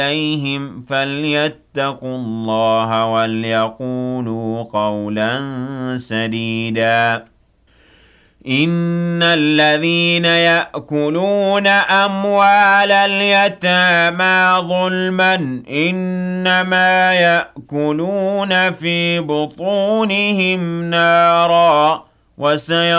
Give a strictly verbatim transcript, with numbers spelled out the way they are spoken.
إليهم فليتقوا الله وليقولوا قولا سديدا إن الذين يأكلون أموال اليتامى ظلما إنما يأكلون في بطونهم نارا وسيصلون